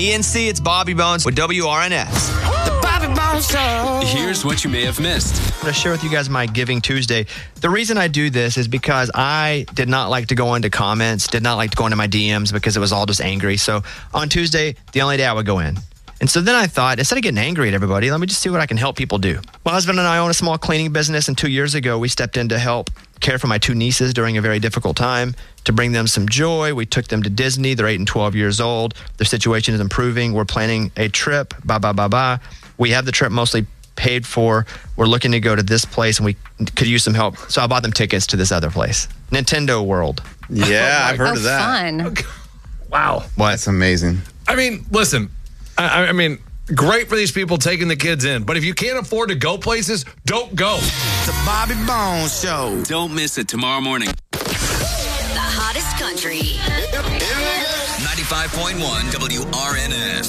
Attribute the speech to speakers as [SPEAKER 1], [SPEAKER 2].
[SPEAKER 1] ENC, it's Bobby Bones with WRNS.
[SPEAKER 2] The Bobby Bones Show.
[SPEAKER 3] Here's what you may have missed.
[SPEAKER 1] I'm going to share with you guys my Giving Tuesday. The reason I do this is because I did not like to go into comments, did not like to go into my DMs because it was all just angry. So on Tuesday, the only day I would go in. And so then I thought, instead of getting angry at everybody, let me just see what I can help people do. My husband and I own a small cleaning business, and 2 years ago, we stepped in to help care for my 2 nieces during a very difficult time. To bring them some joy, we took them to Disney. They're 8 and 12 years old. Their situation is improving. We're planning a trip. We have the trip mostly paid for. We're looking to go to this place, and we could use some help. So I bought them tickets to this other place, Nintendo World.
[SPEAKER 4] Yeah, I've heard of that.
[SPEAKER 5] Fun.
[SPEAKER 6] Wow.
[SPEAKER 1] What?
[SPEAKER 4] That's amazing.
[SPEAKER 6] I mean, listen, I mean, great for these people taking the kids in, but if you can't afford to go places, don't go.
[SPEAKER 2] The Bobby Bones Show.
[SPEAKER 3] Don't miss it tomorrow morning.
[SPEAKER 7] The hottest country.
[SPEAKER 3] 95.1 WRNS.